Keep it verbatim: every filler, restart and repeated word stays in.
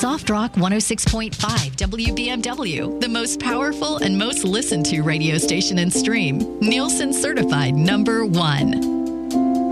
Soft Rock one oh six point five W B M W, the most powerful and most listened to radio station and stream. Nielsen certified number one.